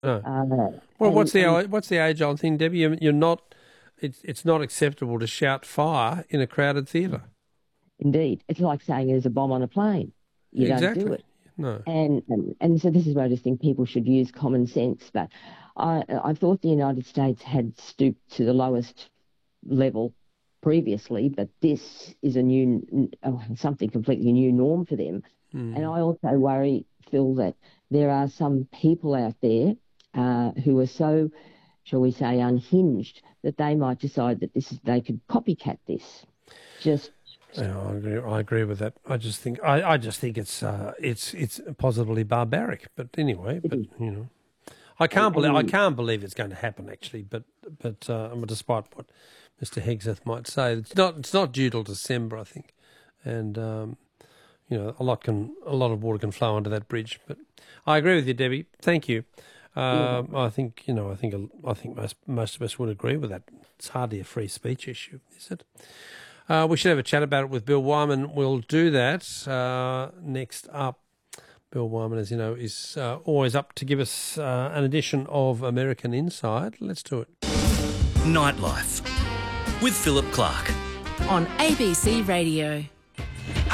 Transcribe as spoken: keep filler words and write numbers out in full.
No. Uh, Well, and, what's the and, what's the age-old thing, Debbie? You're, you're not. It's it's not acceptable to shout fire in a crowded theatre. Indeed, it's like saying there's a bomb on a plane. You don't do Exactly. it. No. And, and and so this is where I just think people should use common sense. But I I thought the United States had stooped to the lowest level previously, but this is a new uh, something completely new norm for them. Mm. And I also worry, Phil, that there are some people out there uh, who are so, shall we say, unhinged that they might decide that this is, they could copycat this. Just Yeah, I agree. I agree with that. I just think I, I just think it's uh, it's it's positively barbaric. But anyway, but you know, I can't and, believe I and, can't believe it's going to happen actually. But but uh, despite what Mister Hegseth might say, it's not it's not due till December, I think, and um, you know a lot can a lot of water can flow under that bridge. But I agree with you, Debbie. Thank you. Uh, I think you know I think I think most most of us would agree with that. It's hardly a free speech issue, is it? Uh, we should have a chat about it with Bill Wyman. We'll do that uh, next up. Bill Wyman, as you know, is uh, always up to give us uh, an edition of American Inside. Let's do it. Nightlife with Philip Clark on A B C Radio.